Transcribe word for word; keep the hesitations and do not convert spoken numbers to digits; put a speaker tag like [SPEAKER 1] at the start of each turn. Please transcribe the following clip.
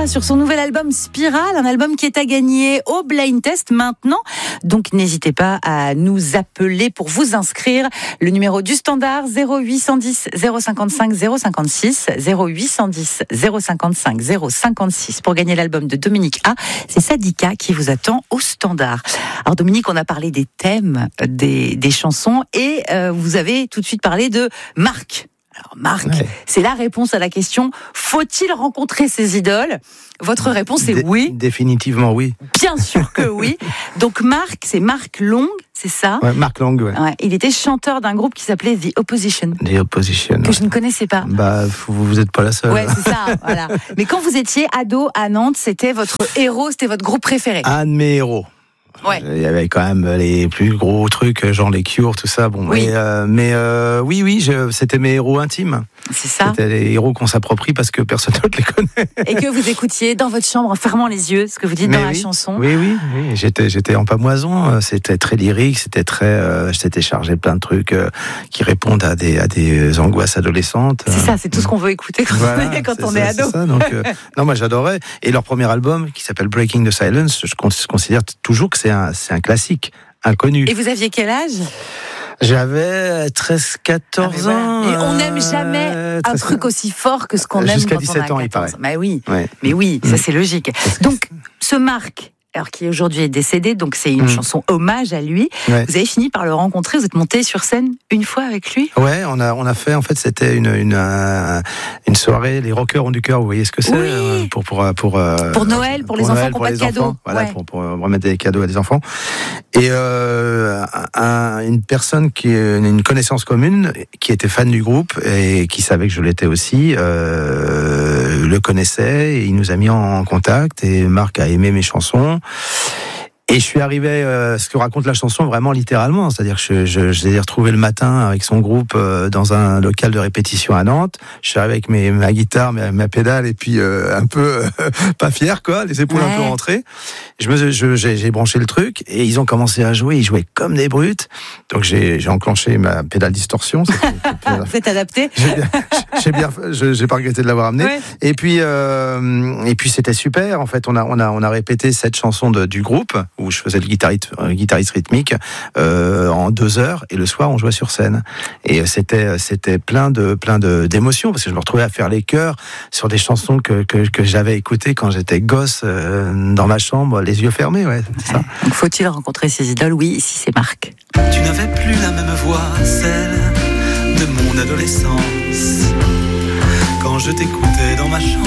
[SPEAKER 1] Sandra sur son nouvel album Spirale, un album qui est à gagner au Blind Test maintenant. Donc n'hésitez pas à nous appeler pour vous inscrire. Le numéro du standard zéro huit cent dix zéro cinquante-cinq zéro cinquante-six, zéro huit cent dix zéro cinquante-cinq zéro cinquante-six pour gagner l'album de Dominique A. C'est Sadika qui vous attend au standard. Alors Dominique, on a parlé des thèmes des, des chansons et euh, vous avez tout de suite parlé de Marc. Alors Marc, ouais. C'est la réponse à la question « Faut-il rencontrer ses idoles ?» Votre réponse est
[SPEAKER 2] Dé-
[SPEAKER 1] oui.
[SPEAKER 2] Définitivement oui.
[SPEAKER 1] Bien sûr que oui. Donc Marc, c'est Marc Long, c'est ça ?
[SPEAKER 2] Ouais, Marc Long, ouais.
[SPEAKER 1] Ouais, il était chanteur d'un groupe qui s'appelait The Opposition.
[SPEAKER 2] The Opposition.
[SPEAKER 1] Que
[SPEAKER 2] ouais.
[SPEAKER 1] je ne connaissais pas.
[SPEAKER 2] Bah, vous, vous êtes pas la seule.
[SPEAKER 1] Ouais, c'est ça, voilà. Mais quand vous étiez ado à Nantes, c'était votre héros, c'était votre groupe préféré.
[SPEAKER 2] Un de mes héros.
[SPEAKER 1] Ouais.
[SPEAKER 2] Il y avait quand même les plus gros trucs, genre les Cure, tout ça. Bon,
[SPEAKER 1] oui.
[SPEAKER 2] mais, euh, mais euh, oui, oui, je, c'était mes héros intimes.
[SPEAKER 1] C'est ça.
[SPEAKER 2] C'était les héros qu'on s'approprie parce que personne d'autre les connaît.
[SPEAKER 1] Et que vous écoutiez dans votre chambre en fermant les yeux, ce que vous dites
[SPEAKER 2] mais
[SPEAKER 1] dans
[SPEAKER 2] oui,
[SPEAKER 1] la chanson.
[SPEAKER 2] Oui, oui, oui. J'étais, j'étais en pamoison. C'était très lyrique, c'était très, euh, j'étais chargé de plein de trucs euh, qui répondent à des, à des angoisses adolescentes.
[SPEAKER 1] C'est ça, c'est tout ce qu'on veut écouter quand,
[SPEAKER 2] voilà,
[SPEAKER 1] on, est, quand
[SPEAKER 2] c'est
[SPEAKER 1] on
[SPEAKER 2] ça,
[SPEAKER 1] est ado.
[SPEAKER 2] C'est ça, donc, euh, non, moi j'adorais. Et leur premier album, qui s'appelle Breaking the Silence, je considère toujours que c'est un, c'est un classique inconnu.
[SPEAKER 1] Et vous aviez quel âge ?
[SPEAKER 2] J'avais treize quatorze
[SPEAKER 1] ah,
[SPEAKER 2] ans.
[SPEAKER 1] Et on n'aime jamais euh, un truc aussi fort que ce qu'on aime
[SPEAKER 2] jusqu'à
[SPEAKER 1] quand
[SPEAKER 2] dix-sept
[SPEAKER 1] on a
[SPEAKER 2] ans, il paraît.
[SPEAKER 1] Bah oui,
[SPEAKER 2] ouais.
[SPEAKER 1] mais oui, ça c'est logique. Donc, ce Marc, alors qui aujourd'hui est décédé, donc c'est une mmh. chanson hommage à lui. Ouais. Vous avez fini par le rencontrer, vous êtes monté sur scène une fois avec lui ?
[SPEAKER 2] Ouais, on a on a fait en fait c'était une une euh, une soirée les rockers ont du cœur, vous voyez ce que c'est
[SPEAKER 1] oui.
[SPEAKER 2] euh, pour pour pour euh,
[SPEAKER 1] pour Noël, pour, pour les Noël, enfants qui n'ont pas de cadeaux.
[SPEAKER 2] Voilà,
[SPEAKER 1] ouais.
[SPEAKER 2] pour pour remettre des cadeaux à des enfants. Et euh, un, une personne qui une connaissance commune qui était fan du groupe et qui savait que je l'étais aussi euh, le connaissait et il nous a mis en contact et Marc a aimé mes chansons. Et je suis arrivé, euh, ce que raconte la chanson, vraiment littéralement. C'est-à-dire que je, je, je l'ai retrouvé le matin avec son groupe euh, dans un local de répétition à Nantes. Je suis arrivé avec mes, ma guitare, ma, ma pédale, et puis euh, un peu euh, pas fier, quoi, les épaules ouais. un peu rentrées. Je me, je, j'ai, j'ai branché le truc, et ils ont commencé à jouer. Ils jouaient comme des brutes. Donc j'ai, j'ai enclenché ma pédale distorsion.
[SPEAKER 1] Vous êtes adapté.
[SPEAKER 2] J'ai bien, j'ai bien, je, j'ai pas regretté de l'avoir amené. Ouais. Et puis, euh, et puis c'était super. En fait, on a, on a, on a répété cette chanson de, du groupe, où je faisais le guitariste, euh, guitariste rythmique euh, en deux heures et le soir on jouait sur scène et c'était c'était plein de plein de d'émotions parce que je me retrouvais à faire les chœurs sur des chansons que que, que j'avais écoutées quand j'étais gosse euh, dans ma chambre les yeux fermés ouais, c'est ça.
[SPEAKER 1] Donc faut-il rencontrer ses idoles ? Oui, ici c'est Marc.
[SPEAKER 3] Tu n'avais plus la même voix, celle de mon adolescence quand je t'écoutais dans ma chambre.